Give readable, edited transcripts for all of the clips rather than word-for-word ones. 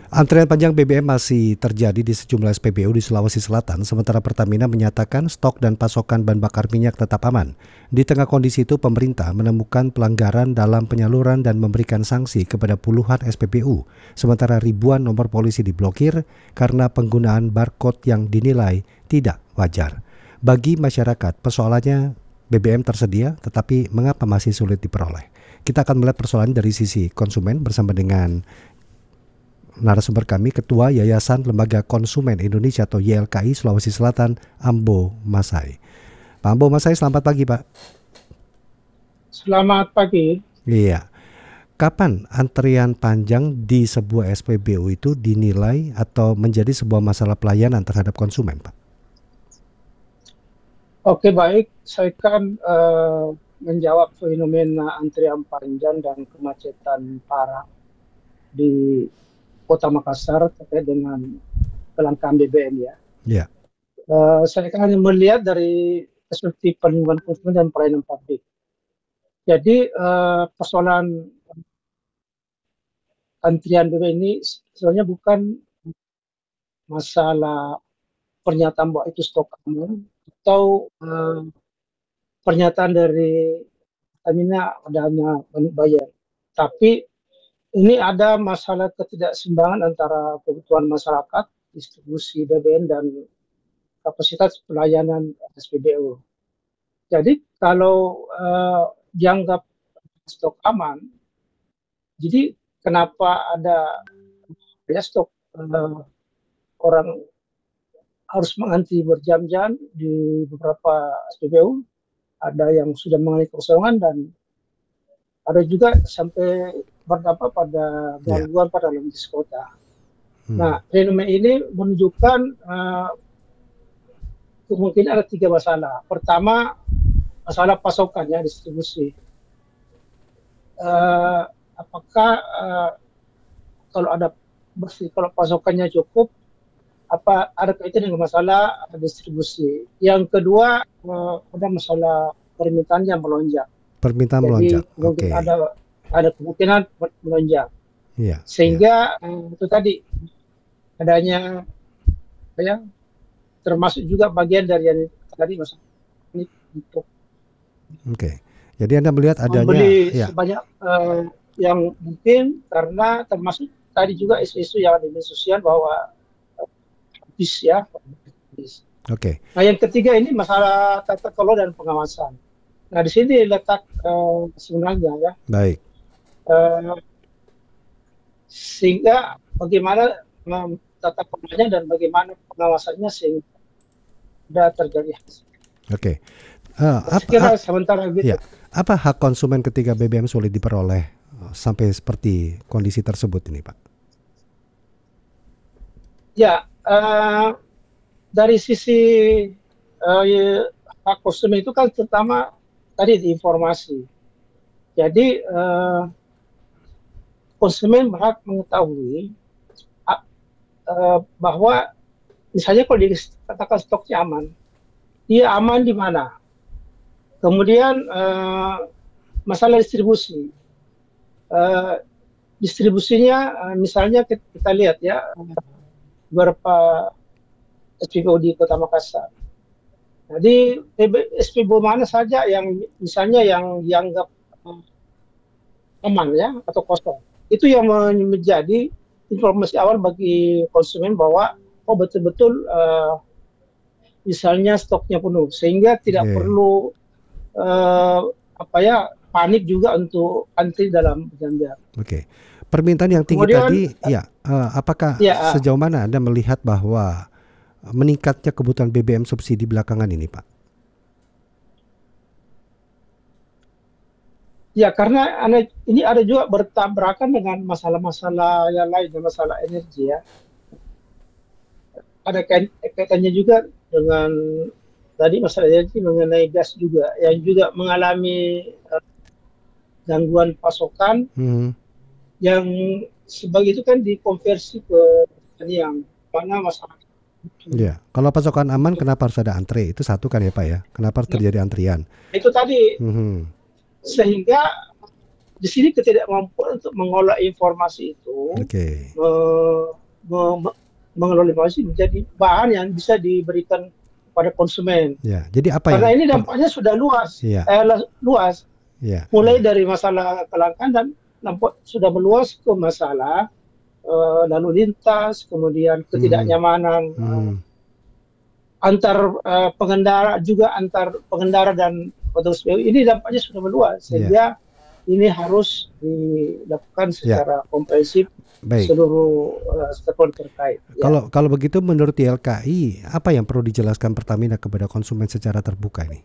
Antrian panjang BBM masih terjadi di sejumlah SPBU di Sulawesi Selatan, sementara Pertamina menyatakan stok dan pasokan bahan bakar minyak tetap aman. Di tengah kondisi itu, pemerintah menemukan pelanggaran dalam penyaluran dan memberikan sanksi kepada puluhan SPBU, sementara ribuan nomor polisi diblokir karena penggunaan barcode yang dinilai tidak wajar. Bagi masyarakat, persoalannya BBM tersedia, tetapi mengapa masih sulit diperoleh? Kita akan melihat persoalan dari sisi konsumen bersama dengan narasumber kami, Ketua Yayasan Lembaga Konsumen Indonesia atau YLKI Sulawesi Selatan, Ambo Masai. Pak Ambo Masai, selamat pagi Pak. Selamat pagi. Iya. Kapan antrian panjang di sebuah SPBU itu dinilai atau menjadi sebuah masalah pelayanan terhadap konsumen, Pak? Oke, baik. Saya kan menjawab fenomena antrian panjang dan kemacetan parah di Kota Makassar terkait dengan kelangkaan BBM ya. Iya. Saya kan hanya melihat dari perspektif perlindungan konsumen dan pelayanan publik. Jadi persoalan antrian BBM ini sebenarnya bukan masalah pernyataan bahwa itu stok aman atau pernyataan dari Pertamina adanya banyak bayar. Tapi ini ada masalah ketidakseimbangan antara kebutuhan masyarakat, distribusi BBM dan kapasitas pelayanan SPBU. Jadi kalau dianggap stok aman, jadi kenapa ada ya stok orang harus mengantri berjam-jam di beberapa SPBU, ada yang sudah mengalami kekosongan dan ada juga sampai berdampak pada gangguan pada logistik kota. Nah, fenomena ini menunjukkan kemungkinan ada 3 masalah. Pertama, masalah pasokannya, distribusi. Apakah kalau pasokannya cukup, apa ada kaitan dengan masalah distribusi. Yang kedua, ada masalah permintaan yang melonjak. Permintaan Jadi melonjak. ada kemungkinan melonjak. Iya. Sehingga itu tadi adanya ya termasuk juga bagian dari yang tadi masalah ini untuk Jadi Anda melihat adanya membeli sebanyak yang mungkin, karena termasuk tadi juga isu-isu yang ada di media sosial bahwa habis ya. Nah, yang ketiga ini masalah tata kelola dan pengawasan. Nah, di sini letak sebenarnya ya. Baik. Sehingga bagaimana tata kelolanya dan bagaimana pengawasannya sehingga terjadi hasil. Sementara gitu. Apa hak konsumen ketika BBM sulit diperoleh sampai seperti kondisi tersebut ini, Pak? Ya, dari sisi hak konsumen itu kan terutama tadi di informasi. Jadi konsumen berhak mengetahui bahwa misalnya kalau dikatakan stoknya aman, dia aman di mana? Kemudian masalah distribusi. Distribusinya misalnya kita lihat ya beberapa SPBU di Kota Makassar. Jadi SPBU mana saja yang misalnya yang dianggap aman ya atau kosong. Itu yang menjadi informasi awal bagi konsumen bahwa betul-betul misalnya stoknya penuh, sehingga tidak perlu panik juga untuk antri dalam jam-jam. Permintaan yang tinggi tadi, apakah sejauh mana Anda melihat bahwa meningkatnya kebutuhan BBM subsidi belakangan ini, Pak? Ya, karena ini ada juga bertabrakan dengan masalah-masalah yang lain, masalah energi ya. Ada kaitannya juga dengan tadi masalah energi mengenai gas juga, yang juga mengalami gangguan pasokan yang sebagai itu kan dikonversi ke yang mana masyarakat. Ya, kalau pasokan aman kenapa harus ada antre? Itu satu kan ya Pak ya? Kenapa harus terjadi antrian? Itu tadi. Sehingga di sini ketidakmampuan untuk mengolah informasi itu mengelola informasi menjadi bahan yang bisa diberikan kepada konsumen. Ya, jadi apa Karena yang ini dampaknya sudah luas, ya, luas. ya, Mulai ya. dari masalah kelangkaan dan sudah meluas ke masalah lalu lintas, kemudian Hmm, ketidaknyamanan hmm, antar pengendara, juga antar pengendara dan petugas PU. Ini dampaknya sudah meluas, ya, sehingga ini harus dilakukan ya. secara komprehensif Baik. seluruh stakeholder terkait. Ya. Kalau begitu menurut YLKI, apa yang perlu dijelaskan Pertamina kepada konsumen secara terbuka ini?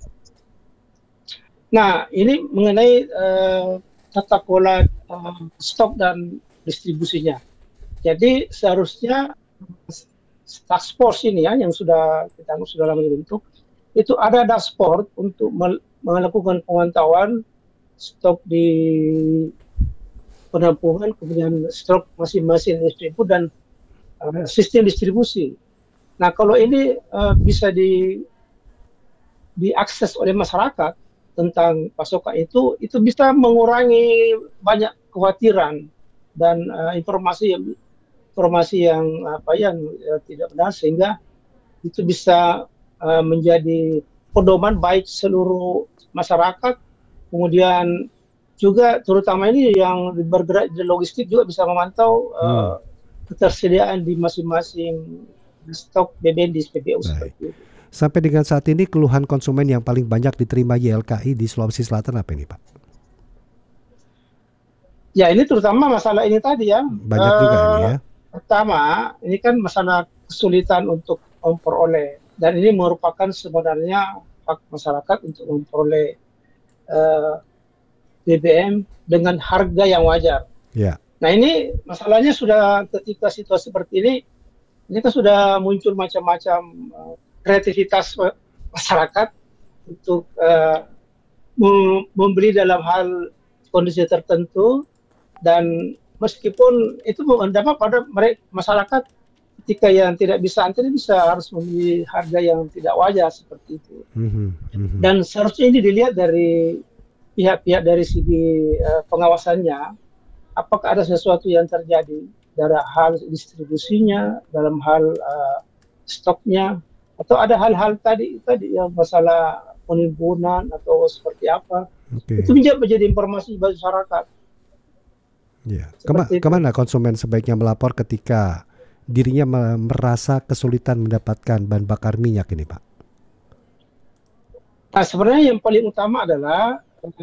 Nah, ini mengenai tata kelola stok dan distribusinya. Jadi seharusnya task force ini ya yang sudah kita anggap sudah lama dibentuk, itu ada dashboard untuk melakukan pemantauan stok di penampungan, kemudian stok masing-masing distribusi dan sistem distribusi. Nah, kalau ini bisa diakses oleh masyarakat tentang pasokan itu bisa mengurangi banyak kekhawatiran dan informasi yang tidak benar, sehingga itu bisa menjadi pedoman baik seluruh masyarakat, kemudian juga terutama ini yang bergerak di logistik juga bisa memantau Hmm, ketersediaan di masing-masing stok BBM di SPBU baik. seperti itu. Sampai dengan saat ini keluhan konsumen yang paling banyak diterima YLKI di Sulawesi Selatan apa ini, Pak? Ya, ini terutama masalah ini tadi ya. Banyak juga ini ya. Pertama, ini kan masalah kesulitan untuk memperoleh, dan ini merupakan sebenarnya hak masyarakat untuk memperoleh eh, BBM dengan harga yang wajar. Ya. Nah, ini masalahnya sudah ketika situasi seperti ini kan sudah muncul macam-macam kreativitas masyarakat untuk membeli dalam hal kondisi tertentu, dan meskipun itu berdampak pada masyarakat ketika yang tidak bisa antri bisa harus membeli harga yang tidak wajar seperti itu. Mhm, mhm. Dan seharusnya ini dilihat dari pihak-pihak dari segi pengawasannya, apakah ada sesuatu yang terjadi dalam hal distribusinya, dalam hal stoknya, atau ada hal-hal tadi yang masalah penimbunan atau seperti apa. Itu Oke. menjadi informasi bagi masyarakat Ya. seperti itu. Kemana konsumen sebaiknya melapor ketika dirinya merasa kesulitan mendapatkan bahan bakar minyak ini, Pak? Nah, sebenarnya yang paling utama adalah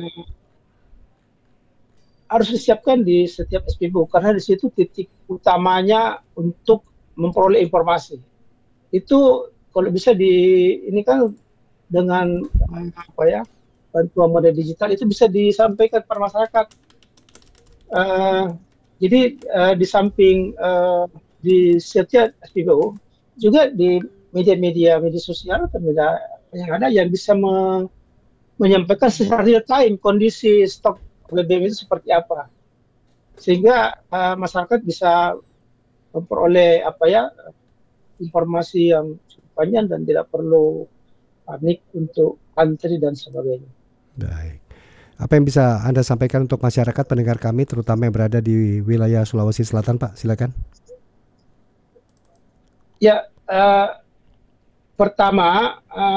harus disiapkan di setiap SPBU, karena di situ titik utamanya untuk memperoleh informasi. Itu kalau bisa ini kan dengan bantuan model digital itu bisa disampaikan kepada masyarakat. Uh, jadi di samping di setiap SPBU juga di media sosial atau media yang ada yang bisa menyampaikan secara real time kondisi stok BBM itu seperti apa, sehingga masyarakat bisa memperoleh informasi yang cukup panjang dan tidak perlu panik untuk antri dan sebagainya. Baik. Apa yang bisa Anda sampaikan untuk masyarakat pendengar kami terutama yang berada di wilayah Sulawesi Selatan, Pak? Silakan. Ya, pertama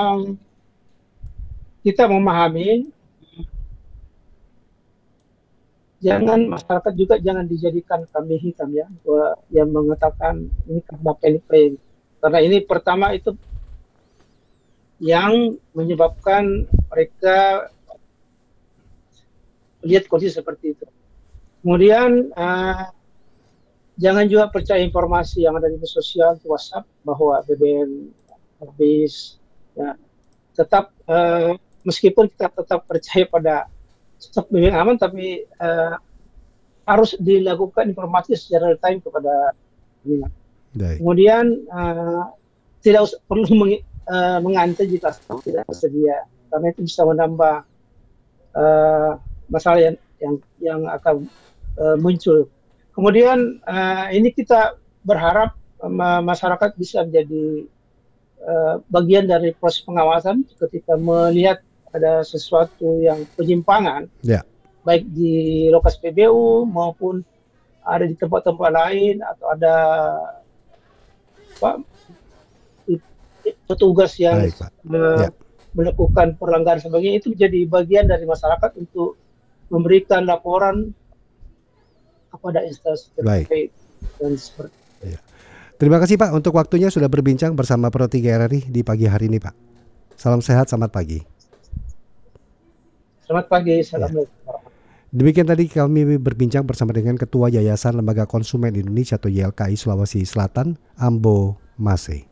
kita memahami masyarakat juga jangan dijadikan kambing hitam ya, yang mengatakan ini karena panic, karena ini pertama itu yang menyebabkan mereka lihat kondisi seperti itu. Kemudian jangan juga percaya informasi yang ada di media sosial, di WhatsApp, bahwa BBM habis. Ya. Tetap meskipun kita tetap percaya pada stok BBM aman, tapi harus dilakukan informasi secara real time kepada pengguna. Kemudian tidak perlu mengantri jika stok tidak tersedia, karena itu bisa menambah masalah yang akan muncul. Kemudian ini kita berharap masyarakat bisa menjadi bagian dari proses pengawasan ketika melihat ada sesuatu yang penyimpangan, baik di lokasi PBU maupun ada di tempat-tempat lain, atau ada Pak, petugas yang Baik, Pak. Ya, melakukan pelanggaran sebagainya itu menjadi bagian dari masyarakat untuk memberikan laporan kepada instansi baik. terkait dan seperti. Ya. Terima kasih Pak untuk waktunya sudah berbincang bersama Pro 3 RRI di pagi hari ini Pak. Salam sehat, selamat pagi. Selamat pagi, Ya. assalamualaikum. Demikian tadi kami berbincang bersama dengan Ketua Yayasan Lembaga Konsumen Indonesia atau YLKI Sulawesi Selatan, Ambo Mase.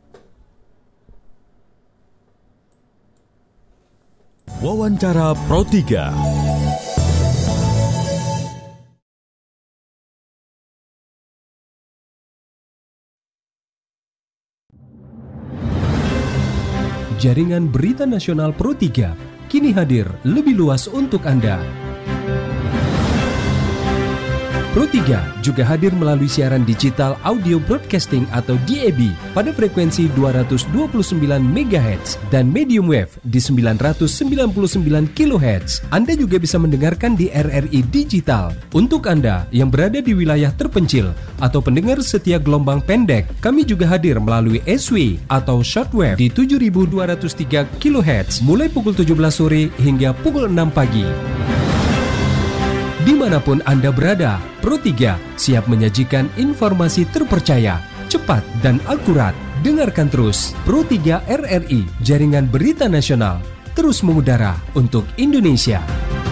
Wawancara Pro 3. Jaringan Berita Nasional Pro 3 kini hadir lebih luas untuk Anda. Pro 3 juga hadir melalui siaran digital audio broadcasting atau DAB pada frekuensi 229 MHz dan medium wave di 999 kHz. Anda juga bisa mendengarkan di RRI Digital. Untuk Anda yang berada di wilayah terpencil atau pendengar setia gelombang pendek, kami juga hadir melalui SW atau shortwave di 7203 kHz mulai pukul 17 sore hingga pukul 6 pagi. Dimanapun Anda berada, Pro 3 siap menyajikan informasi terpercaya, cepat dan akurat. Dengarkan terus Pro 3 RRI, Jaringan Berita Nasional, terus mengudara untuk Indonesia.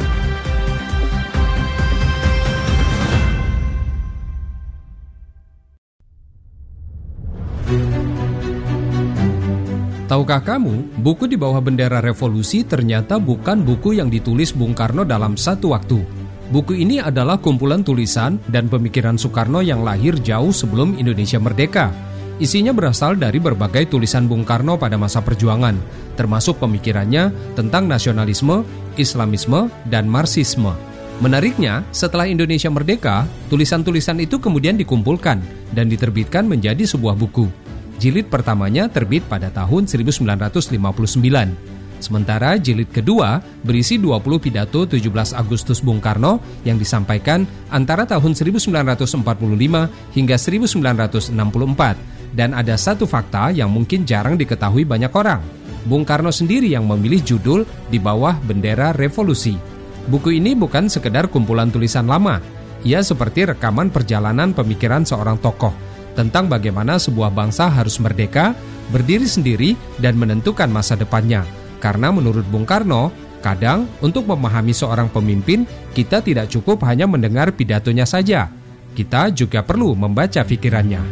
Tahukah kamu, buku di bawah bendera revolusi ternyata bukan buku yang ditulis Bung Karno dalam satu waktu. Buku ini adalah kumpulan tulisan dan pemikiran Soekarno yang lahir jauh sebelum Indonesia merdeka. Isinya berasal dari berbagai tulisan Bung Karno pada masa perjuangan, termasuk pemikirannya tentang nasionalisme, Islamisme, dan Marxisme. Menariknya, setelah Indonesia merdeka, tulisan-tulisan itu kemudian dikumpulkan dan diterbitkan menjadi sebuah buku. Jilid pertamanya terbit pada tahun 1959. Sementara jilid kedua berisi 20 pidato 17 Agustus Bung Karno yang disampaikan antara tahun 1945 hingga 1964. Dan ada satu fakta yang mungkin jarang diketahui banyak orang. Bung Karno sendiri yang memilih judul di bawah bendera revolusi. Buku ini bukan sekedar kumpulan tulisan lama. Ia seperti rekaman perjalanan pemikiran seorang tokoh tentang bagaimana sebuah bangsa harus merdeka, berdiri sendiri, dan menentukan masa depannya. Karena menurut Bung Karno, kadang untuk memahami seorang pemimpin, kita tidak cukup hanya mendengar pidatonya saja. Kita juga perlu membaca pikirannya.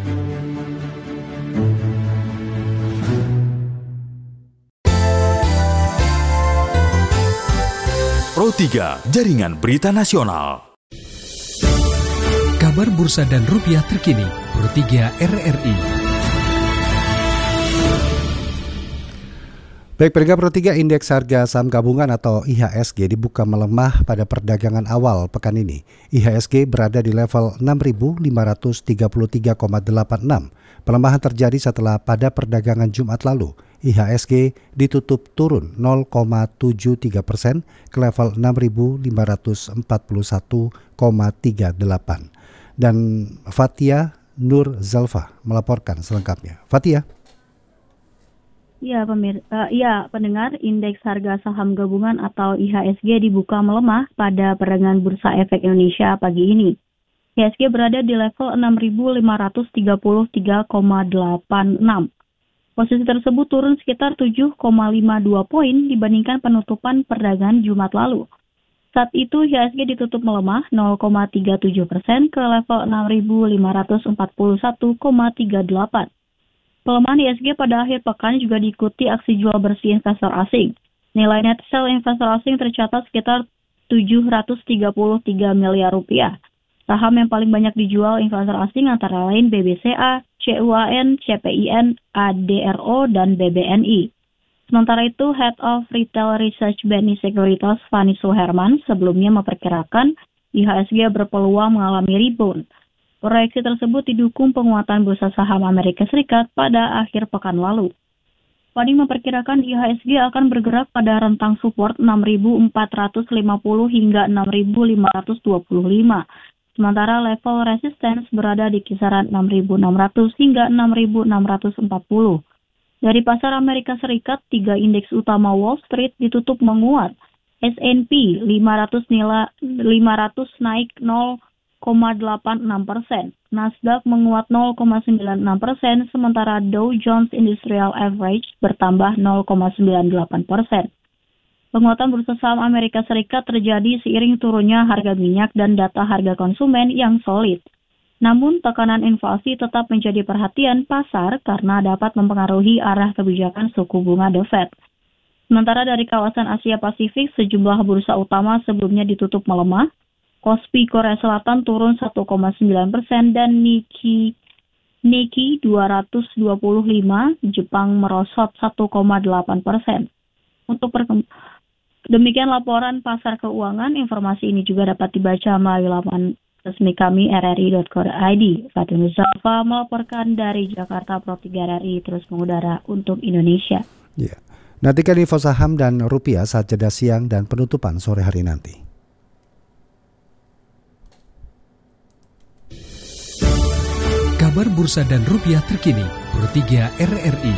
Pro 3, Jaringan Berita Nasional. Kabar bursa dan rupiah terkini, Pro 3 RRI. Baik, peringkat Pro 3, indeks harga saham gabungan atau IHSG dibuka melemah pada perdagangan awal pekan ini. IHSG berada di level 6.533,86. Pelemahan terjadi setelah pada perdagangan Jumat lalu, IHSG ditutup turun 0,73% ke level 6.541,38. Dan Fatia Nur Zalfa melaporkan selengkapnya. Fatia. Ya, pendengar, indeks harga saham gabungan atau IHSG dibuka melemah pada perdagangan Bursa Efek Indonesia pagi ini. IHSG berada di level 6.533,86. Posisi tersebut turun sekitar 7,52 poin dibandingkan penutupan perdagangan Jumat lalu. Saat itu IHSG ditutup melemah 0,37% ke level 6.541,38. Pelemahan IHSG pada akhir pekan juga diikuti aksi jual bersih investor asing. Nilai net sell investor asing tercatat sekitar 733 miliar rupiah. Saham yang paling banyak dijual investor asing antara lain BBCA, CUAN, CPIN, ADRO, dan BBNI. Sementara itu, Head of Retail Research BNI Sekuritas Fani Suherman sebelumnya memperkirakan IHSG berpeluang mengalami rebound. Proyeksi tersebut didukung penguatan bursa saham Amerika Serikat pada akhir pekan lalu. Fani memperkirakan IHSG akan bergerak pada rentang support 6.450 hingga 6.525 Sementara level resistance berada di kisaran 6.600 hingga 6.640. Dari pasar Amerika Serikat, 3 indeks utama Wall Street ditutup menguat. S&P 500 naik 0,86%, Nasdaq menguat 0,96%, sementara Dow Jones Industrial Average bertambah 0,98%. Penguatan bursa saham Amerika Serikat terjadi seiring turunnya harga minyak dan data harga konsumen yang solid. Namun, tekanan inflasi tetap menjadi perhatian pasar karena dapat mempengaruhi arah kebijakan suku bunga The Fed. Sementara dari kawasan Asia Pasifik, sejumlah bursa utama sebelumnya ditutup melemah. Kospi Korea Selatan turun 1,9% dan Nikkei 225 Jepang merosot 1,8%. Demikian laporan pasar keuangan. Informasi ini juga dapat dibaca melalui laman resmi kami rri.co.id. Fatimah Zalfa melaporkan dari Jakarta. Pro 3 RRI terus mengudara untuk Indonesia. Ya. Nantikan info saham dan rupiah saat jeda siang dan penutupan sore hari nanti. Kabar bursa dan rupiah terkini. Pro 3 RRI.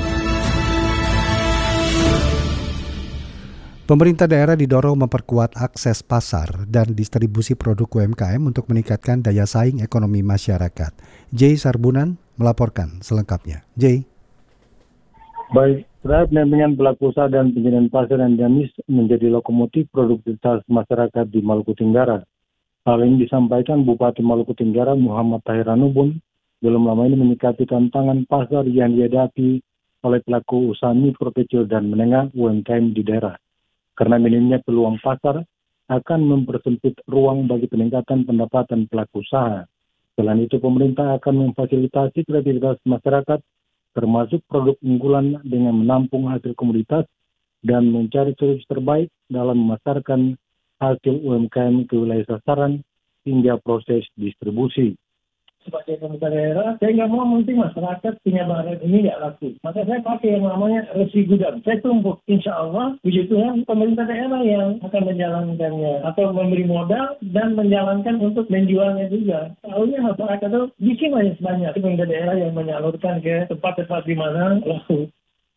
Pemerintah daerah didorong memperkuat akses pasar dan distribusi produk UMKM untuk meningkatkan daya saing ekonomi masyarakat. Jay Sarbunan melaporkan selengkapnya. Jay. Baik, terhadap pendampingan pelaku usaha dan penjaringan pasar yang dinamis menjadi lokomotif produktivitas masyarakat di Maluku Tenggara. Hal ini disampaikan Bupati Maluku Tenggara Muhammad Tahir Anubun belum lama ini menyikapi tantangan pasar yang dihadapi oleh pelaku usaha mikro kecil dan menengah UMKM di daerah. Karena minimnya peluang pasar akan mempersempit ruang bagi peningkatan pendapatan pelaku usaha. Selain itu, pemerintah akan memfasilitasi kreativitas masyarakat, termasuk produk unggulan dengan menampung hasil komoditas dan mencari solusi terbaik dalam memasarkan hasil UMKM ke wilayah sasaran hingga proses distribusi. Sebagai pemerintah daerah, saya nggak mau nanti masyarakat punya barang ini nggak laku. Maka saya pakai yang namanya resi gudang. Saya tumpuk, insya Allah, puji Tuhan, pemerintah daerah yang akan menjalankannya. Atau memberi modal dan menjalankan untuk menjualnya juga. Soalnya masyarakat itu bikin aja sebanyak. Pemerintah daerah yang menyalurkan ke tempat-tempat di mana laku.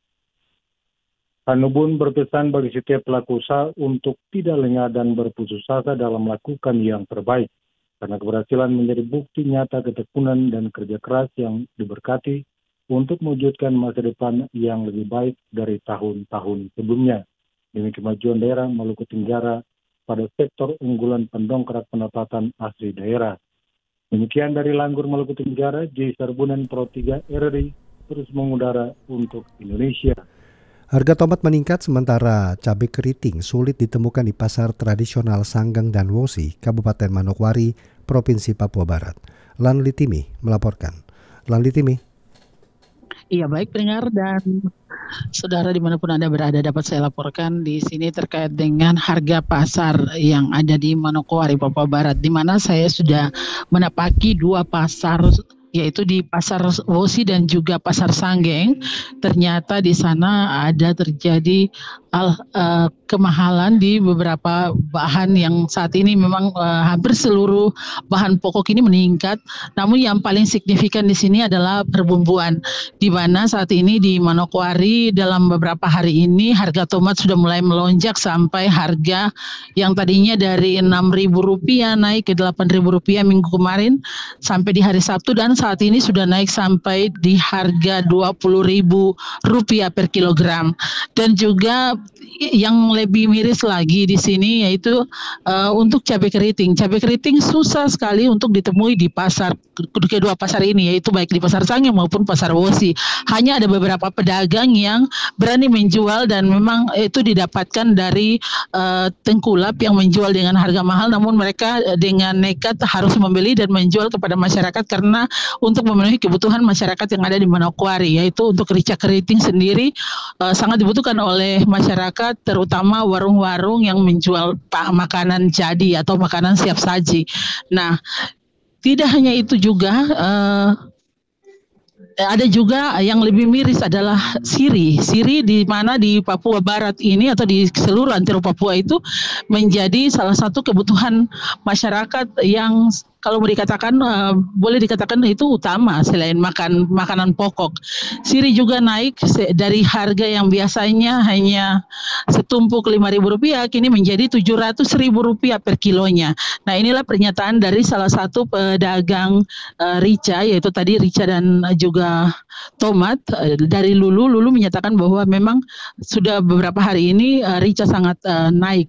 Anubun berpesan bagi setiap pelaku usaha untuk tidak lengah dan berputus asa dalam melakukan yang terbaik. Karena keberhasilan menjadi bukti nyata ketekunan dan kerja keras yang diberkati untuk mewujudkan masa depan yang lebih baik dari tahun-tahun sebelumnya. Demi kemajuan daerah Maluku Tenggara pada sektor unggulan pendongkrak pendapatan asli daerah. Demikian dari Langgur Maluku Tenggara, J. Sarbunan Pro 3 RRI terus mengudara untuk Indonesia. Harga tomat meningkat sementara cabai keriting sulit ditemukan di pasar tradisional Sanggang dan Wosi, Kabupaten Manokwari, Provinsi Papua Barat. Lan Litimi melaporkan. Lan Litimi. Iya, baik pendengar dan saudara dimanapun Anda berada, dapat saya laporkan di sini terkait dengan harga pasar yang ada di Manokwari, Papua Barat, di mana saya sudah menapaki 2 pasar, yaitu di Pasar Wosi dan juga Pasar Sanggeng. Ternyata di sana ada terjadi kemahalan di beberapa bahan yang saat ini memang hampir seluruh bahan pokok ini meningkat. Namun yang paling signifikan di sini adalah perbumbuan, di mana saat ini di Manokwari dalam beberapa hari ini harga tomat sudah mulai melonjak sampai harga yang tadinya dari Rp6.000 naik ke Rp8.000 minggu kemarin sampai di hari Sabtu, dan saat ini sudah naik sampai di harga Rp20.000 per kilogram. Dan juga yang lebih miris lagi di sini yaitu untuk cabai keriting. Cabai keriting susah sekali untuk ditemui di pasar, kedua pasar ini, yaitu baik di Pasar Sanggeng maupun Pasar Wosi. Hanya ada beberapa pedagang yang berani menjual dan memang itu didapatkan dari tengkulap yang menjual dengan harga mahal, namun mereka dengan nekat harus membeli dan menjual kepada masyarakat karena untuk memenuhi kebutuhan masyarakat yang ada di Manokwari, yaitu untuk rica keriting sendiri sangat dibutuhkan oleh masyarakat, terutama warung-warung yang menjual makanan jadi atau makanan siap saji. Nah, tidak hanya itu juga, ada juga yang lebih miris adalah siri. Siri di mana di Papua Barat ini atau di seluruh antero Papua itu menjadi salah satu kebutuhan masyarakat yang kalau mau dikatakan boleh dikatakan itu utama selain makanan pokok. Siri juga naik dari harga yang biasanya hanya setumpuk Rp5.000 kini menjadi Rp700.000 per kilonya. Nah, inilah pernyataan dari salah satu pedagang rica, yaitu tadi rica dan juga tomat dari Lulu. Lulu menyatakan bahwa memang sudah beberapa hari ini rica sangat naik.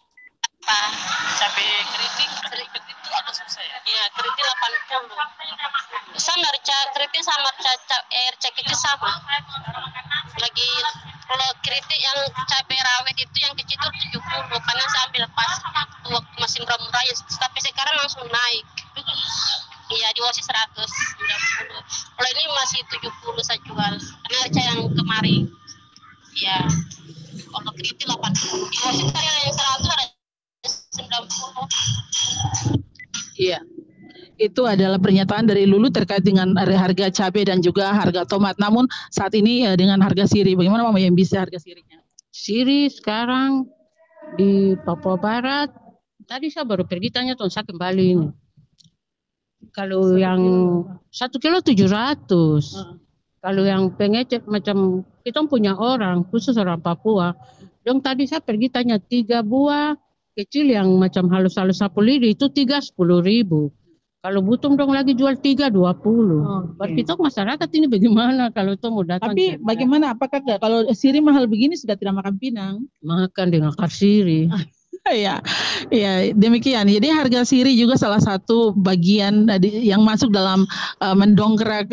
Cabai keriting itu ada susah ya? Iya, keriting 80. Sama rica keriting sama rica kecil sama. Lagi kalau keriting yang cabai rawit itu yang kecil itu 70, karena saya ambil pas waktu masih murah-murah ya, tapi sekarang langsung naik. Iya, di Osi 190. Kalau ini masih 70 saya jual, karena rica yang kemarin. Iya. Kalau keriting 80. Di Osi tadi ada yang 100, ada 90. Iya. Itu adalah pernyataan dari Lulu terkait dengan harga cabai dan juga harga tomat. Namun saat ini dengan harga siri, bagaimana Mama yang bisa harga sirinya? Siri sekarang di Papua Barat, tadi saya baru pergi tanya tuh saya kembali ini. Kalau yang 1 kilo 700. Kalau yang pengecek macam kita punya orang, khusus orang Papua. Dong tadi saya pergi tanya 3 buah kecil yang macam halus-halus sapu lidi itu 10.000. Kalau butum dong lagi jual 3.20. Berarti itu masyarakat ini bagaimana kalau itu mau datang? Tapi bagaimana? Apakah kalau siri mahal begini sudah tidak makan pinang? Makan dengan siri. Ya, ya demikian. Jadi harga siri juga salah satu bagian yang masuk dalam mendongkrak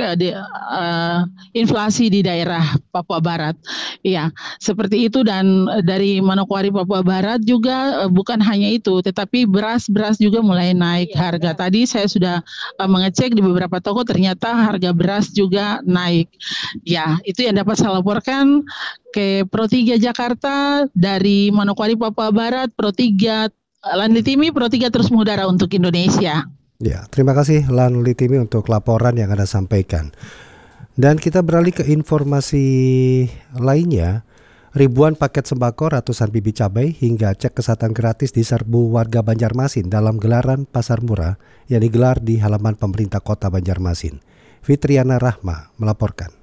inflasi di daerah Papua Barat. Ya, seperti itu. Dan dari Manokwari Papua Barat juga bukan hanya itu, tetapi beras juga mulai naik harga. Tadi saya sudah mengecek di beberapa toko, ternyata harga beras juga naik. Ya, itu yang dapat saya laporkan ke Pro 3 Jakarta dari Manokwari Papua Barat. Pro 3 Lan Litimi, Pro 3 terus mengudara untuk Indonesia. Ya, terima kasih Lan Litimi untuk laporan yang Anda sampaikan. Dan kita beralih ke informasi lainnya. Ribuan paket sembako, ratusan bibit cabai hingga cek kesehatan gratis diserbu warga Banjarmasin dalam gelaran pasar murah yang digelar di halaman pemerintah kota Banjarmasin. Fitriana Rahma melaporkan.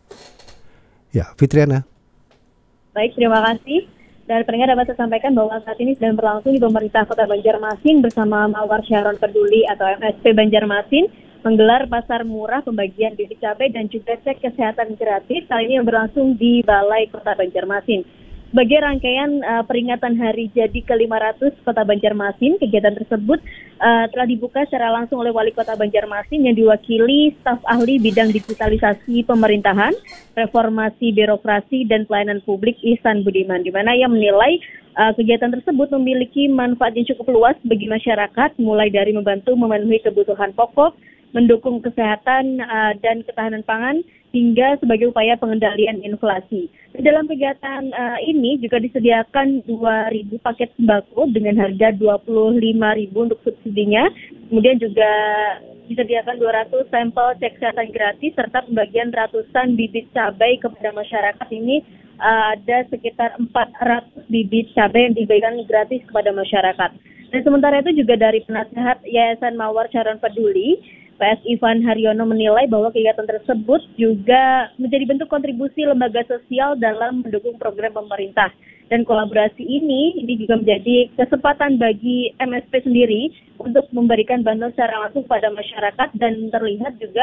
Ya, Fitriana. Baik, terima kasih. Dan pendengar dapat saya sampaikan bahwa saat ini sedang berlangsung di pemerintah Kota Banjarmasin bersama Mawar Syaron Peduli atau MSP Banjarmasin menggelar pasar murah pembagian bibit cabai dan juga cek kesehatan gratis. Kali ini yang berlangsung di Balai Kota Banjarmasin. Sebagai rangkaian peringatan Hari Jadi ke-500 Kota Banjarmasin, kegiatan tersebut telah dibuka secara langsung oleh Wali Kota Banjarmasin yang diwakili staf ahli bidang digitalisasi pemerintahan, reformasi birokrasi dan pelayanan publik Ihsan Budiman, di mana ia menilai kegiatan tersebut memiliki manfaat yang cukup luas bagi masyarakat, mulai dari membantu memenuhi kebutuhan pokok, mendukung kesehatan dan ketahanan pangan, hingga sebagai upaya pengendalian inflasi. Di dalam kegiatan ini juga disediakan 2.000 paket sembako dengan harga 25.000 untuk subsidinya. Kemudian juga disediakan 200 sampel cek kesehatan gratis serta pembagian ratusan bibit cabai kepada masyarakat. Ini ada sekitar 400 bibit cabai yang dibagikan gratis kepada masyarakat. Dan sementara itu juga dari penasehat Yayasan Mawar Syaron Peduli, PS Ivan Haryono menilai bahwa kegiatan tersebut juga menjadi bentuk kontribusi lembaga sosial dalam mendukung program pemerintah. Dan kolaborasi ini juga menjadi kesempatan bagi MSP sendiri untuk memberikan bantuan secara langsung pada masyarakat, dan terlihat juga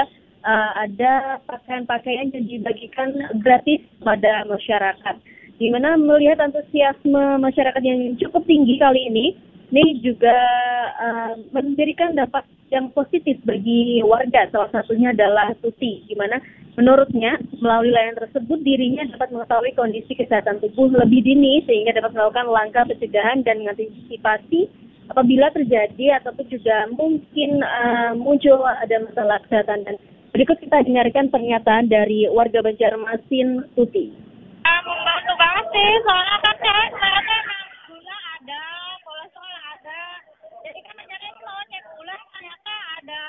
ada pakaian-pakaian yang dibagikan gratis pada masyarakat. Di mana melihat antusiasme masyarakat yang cukup tinggi kali ini juga memberikan dampak yang positif bagi warga. Salah satunya adalah Tuti, di mana menurutnya melalui layanan tersebut dirinya dapat mengetahui kondisi kesehatan tubuh lebih dini sehingga dapat melakukan langkah pencegahan dan mengantisipasi apabila terjadi ataupun juga mungkin muncul ada masalah kesehatan. Dan berikut kita dengarkan pernyataan dari warga Banjarmasin, Tuti. Membantu banget sih, soalnya kan saya gula ada, kolesterol ada, jadi kan nyari mau cek gula ternyata ada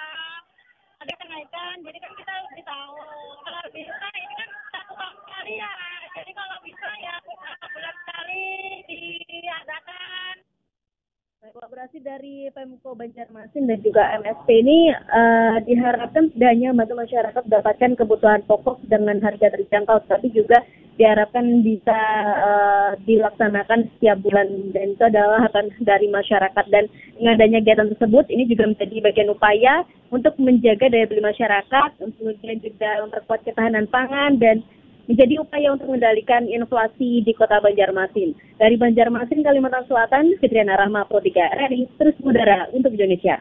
kenaikan, jadi kan kita lebih tahu. Kalau bisa ini kan satu kali ya, jadi kalau bisa ya bulan sekali diadakan. Kolaborasi dari Pemko Banjarmasin dan juga MSP ini diharapkan tidak hanya membantu masyarakat mendapatkan kebutuhan pokok dengan harga terjangkau, tapi juga diharapkan bisa dilaksanakan setiap bulan, dan itu adalah harapan dari masyarakat. Dan dengan adanya kegiatan tersebut, ini juga menjadi bagian upaya untuk menjaga daya beli masyarakat, kemudian juga memperkuat ketahanan pangan, dan menjadi upaya untuk mengendalikan inflasi di Kota Banjarmasin. Dari Banjarmasin, Kalimantan Selatan, Fitriana Rahma, Pro 3 RRI, terus mengudara untuk Indonesia.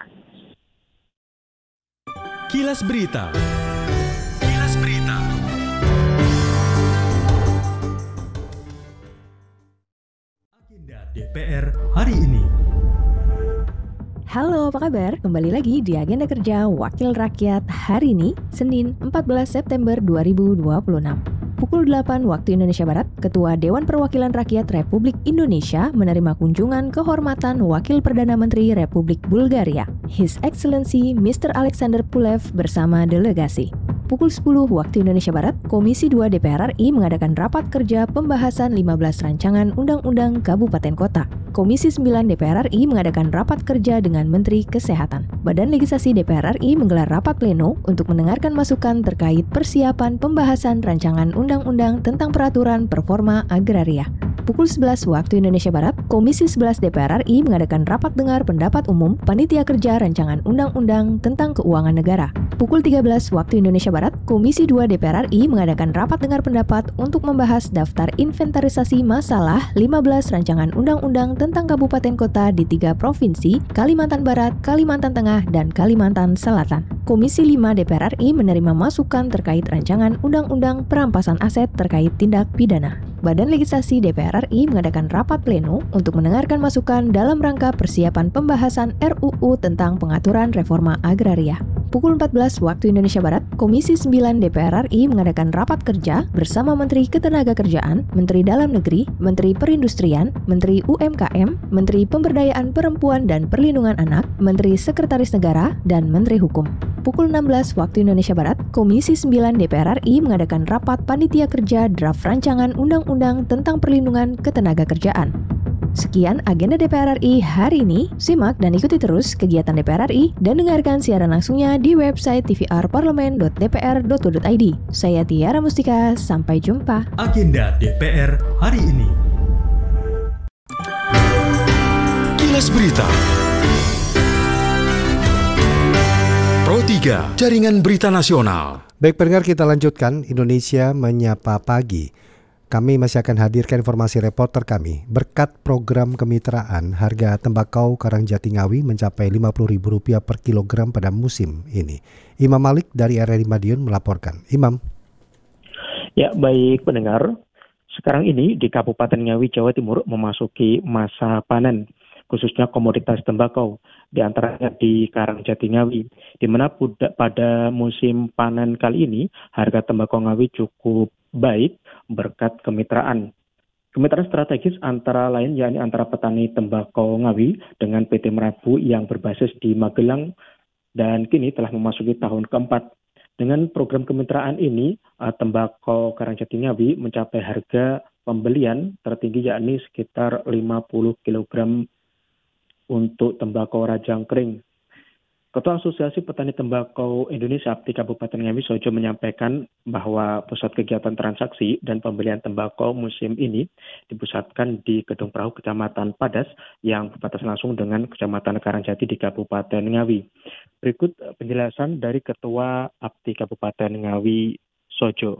Kilas Berita. Kilas Berita. Agenda DPR hari ini. Halo, apa kabar? Kembali lagi di Agenda Kerja Wakil Rakyat hari ini, Senin 14 September 2026. Pukul 8 waktu Indonesia Barat, Ketua Dewan Perwakilan Rakyat Republik Indonesia menerima kunjungan kehormatan Wakil Perdana Menteri Republik Bulgaria, His Excellency Mr. Alexander Pulev bersama delegasi. Pukul 10 waktu Indonesia Barat, Komisi 2 DPR RI mengadakan rapat kerja pembahasan 15 rancangan Undang-Undang Kabupaten Kota. Komisi 9 DPR RI mengadakan rapat kerja dengan Menteri Kesehatan. Badan Legislasi DPR RI menggelar rapat pleno untuk mendengarkan masukan terkait persiapan pembahasan rancangan Undang-Undang tentang Peraturan Performa Agraria. Pukul 11 waktu Indonesia Barat, Komisi 11 DPR RI mengadakan rapat dengar pendapat umum Panitia Kerja Rancangan Undang-Undang tentang Keuangan Negara. Pukul 13 waktu Indonesia Barat, Komisi 2 DPR RI mengadakan rapat dengar pendapat untuk membahas daftar inventarisasi masalah 15 rancangan undang-undang tentang kabupaten kota di 3 provinsi, Kalimantan Barat, Kalimantan Tengah, dan Kalimantan Selatan. Komisi 5 DPR RI menerima masukan terkait rancangan undang-undang perampasan aset terkait tindak pidana. Badan Legislasi DPR RI mengadakan rapat pleno untuk mendengarkan masukan dalam rangka persiapan pembahasan RUU tentang pengaturan reforma agraria. Pukul 14 waktu Indonesia Barat, Komisi 9 DPR RI mengadakan rapat kerja bersama Menteri Ketenagakerjaan, Menteri Dalam Negeri, Menteri Perindustrian, Menteri UMKM, Menteri Pemberdayaan Perempuan dan Perlindungan Anak, Menteri Sekretaris Negara, dan Menteri Hukum. Pukul 16 waktu Indonesia Barat, Komisi 9 DPR RI mengadakan rapat panitia kerja draft rancangan Undang-Undang tentang Perlindungan Ketenagakerjaan. Sekian agenda DPR RI hari ini. Simak dan ikuti terus kegiatan DPR RI dan dengarkan siaran langsungnya di website tvrparlemen.dpr.go.id. Saya Tiara Mustika, sampai jumpa. Agenda DPR hari ini. Kilas Berita. Pro 3, Jaringan Berita Nasional. Baik pendengar, kita lanjutkan Indonesia Menyapa Pagi. Kami masih akan hadirkan informasi reporter kami. Berkat program kemitraan, harga tembakau Karangjati Ngawi mencapai Rp50.000 per kilogram pada musim ini. Imam Malik dari RRI Madiun melaporkan. Imam. Ya, baik pendengar. Sekarang ini di Kabupaten Ngawi, Jawa Timur memasuki masa panen, khususnya komoditas tembakau, di antaranya di Karangjati Ngawi, di mana pada musim panen kali ini harga tembakau Ngawi cukup baik berkat kemitraan. Kemitraan strategis antara lain yakni antara petani tembakau Ngawi dengan PT Merabu yang berbasis di Magelang dan kini telah memasuki tahun keempat. Dengan program kemitraan ini, tembakau Karangjati Ngawi mencapai harga pembelian tertinggi yakni sekitar 50 kg untuk tembakau rajang kering. Ketua Asosiasi Petani Tembakau Indonesia di Kabupaten Ngawi Sojo menyampaikan bahwa pusat kegiatan transaksi dan pembelian tembakau musim ini dipusatkan di Gedung Perahu Kecamatan Padas yang berbatasan langsung dengan Kecamatan Karangjati di Kabupaten Ngawi. Berikut penjelasan dari Ketua APTI Kabupaten Ngawi Sojo.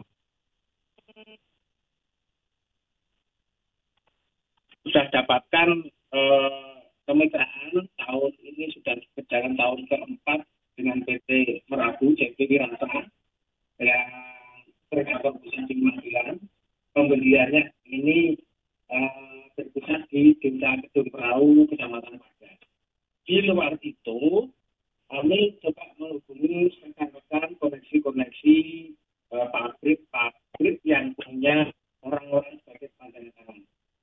Sudah dapatkan kemitraan tahun ini sudah berjalan tahun keempat dengan PT Merabu JP Wirasa yang berkantor pusat di Magelang. Pembeliannya ini berpusat di Desa Gedung Perahu Kecamatan Padas. Di luar itu kami coba menghubungi rekan-rekan koneksi-koneksi pabrik yang punya orang-orang sebagai pandangan tangan.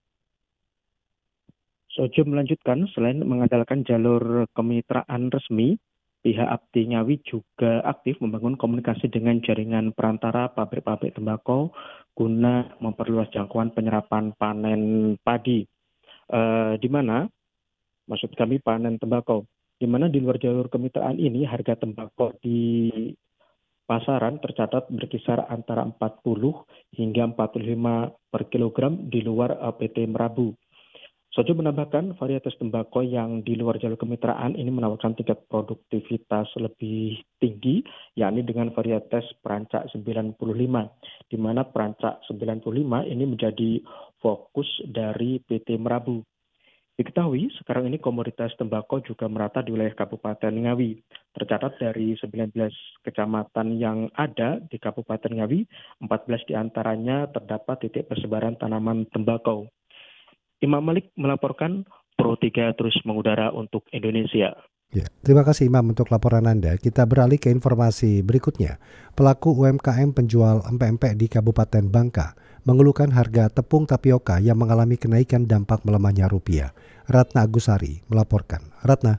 Sojo melanjutkan, selain mengandalkan jalur kemitraan resmi, pihak APTI Ngawi juga aktif membangun komunikasi dengan jaringan perantara pabrik-pabrik tembakau guna memperluas jangkauan penyerapan panen padi. Di mana maksud kami panen tembakau, di mana di luar jalur kemitraan ini harga tembakau di pasaran tercatat berkisar antara 40 hingga 45 per kilogram di luar PT Merabu. Sojo menambahkan varietas tembakau yang di luar jalur kemitraan ini menawarkan tingkat produktivitas lebih tinggi, yakni dengan varietas Perancak 95, di mana Perancak 95 ini menjadi fokus dari PT Merabu. Diketahui sekarang ini komoditas tembakau juga merata di wilayah Kabupaten Ngawi. Tercatat dari 19 kecamatan yang ada di Kabupaten Ngawi, 14 diantaranya terdapat titik persebaran tanaman tembakau. Imam Malik melaporkan, Pro 3 terus mengudara untuk Indonesia. Ya, terima kasih Imam untuk laporan Anda. Kita beralih ke informasi berikutnya. Pelaku UMKM penjual empek-empek di Kabupaten Bangka mengeluhkan harga tepung tapioka yang mengalami kenaikan dampak melemahnya rupiah. Ratna Agusari melaporkan. Ratna.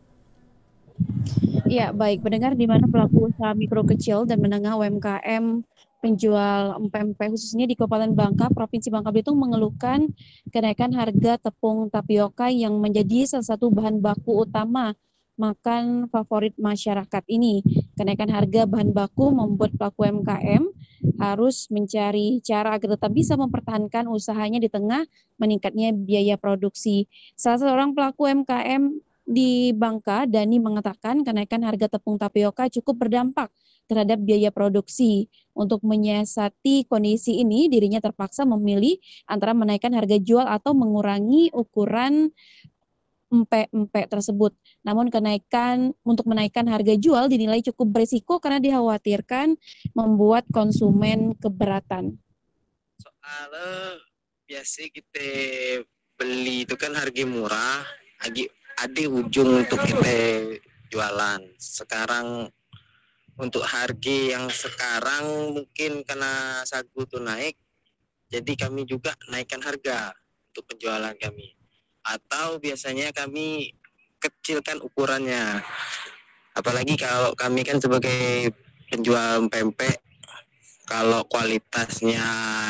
Ya, baik. Pendengar, di mana pelaku usaha mikro kecil dan menengah UMKM penjual empek-empek khususnya di Kabupaten Bangka, Provinsi Bangka Belitung mengeluhkan kenaikan harga tepung tapioka yang menjadi salah satu bahan baku utama makan favorit masyarakat ini. Kenaikan harga bahan baku membuat pelaku UMKM harus mencari cara agar tetap bisa mempertahankan usahanya di tengah meningkatnya biaya produksi. Salah seorang pelaku UMKM di Bangka, Dani, mengatakan kenaikan harga tepung tapioka cukup berdampak terhadap biaya produksi. Untuk menyiasati kondisi ini, dirinya terpaksa memilih antara menaikkan harga jual atau mengurangi ukuran empek-empek tersebut. Namun untuk menaikkan harga jual dinilai cukup berisiko karena dikhawatirkan membuat konsumen keberatan. Soalnya biasa kita beli itu kan harga murah, ada ujung untuk kita jualan. Sekarang untuk harga yang sekarang mungkin karena sagu itu naik, jadi kami juga naikkan harga untuk penjualan kami. Atau biasanya kami kecilkan ukurannya. Apalagi kalau kami kan sebagai penjual pempek, kalau kualitasnya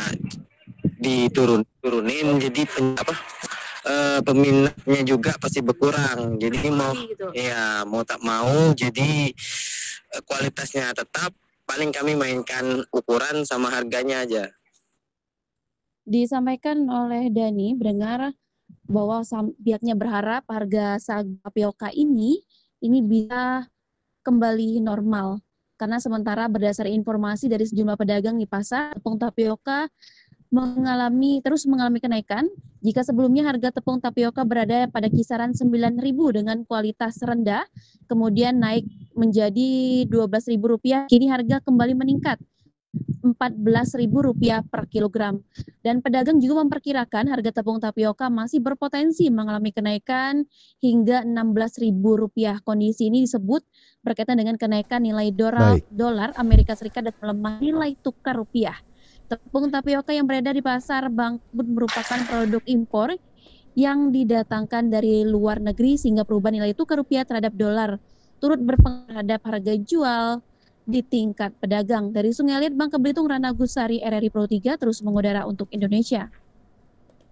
diturunin, jadi peminatnya juga pasti berkurang. Jadi mau tak mau, jadi kualitasnya tetap, paling kami mainkan ukuran sama harganya aja. Disampaikan oleh Dani, mendengar bahwa pihaknya berharap harga sagu tapioka ini bisa kembali normal. Karena sementara berdasar informasi dari sejumlah pedagang di pasar, tepung tapioka terus mengalami kenaikan. Jika sebelumnya harga tepung tapioka berada pada kisaran 9.000 dengan kualitas rendah, kemudian naik menjadi Rp12.000, kini harga kembali meningkat Rp14.000 per kilogram. Dan pedagang juga memperkirakan harga tepung tapioka masih berpotensi mengalami kenaikan hingga Rp16.000. Kondisi ini disebut berkaitan dengan kenaikan nilai dolar Amerika Serikat dan melemah nilai tukar rupiah. Tepung tapioka yang beredar di pasar Bangkbun merupakan produk impor yang didatangkan dari luar negeri sehingga perubahan nilai tukar rupiah terhadap dolar turut berpengaruh terhadap harga jual di tingkat pedagang. Dari Sungai Liat, Bangka Belitung, Ratna Agusari, RRI Pro 3 terus mengudara untuk Indonesia.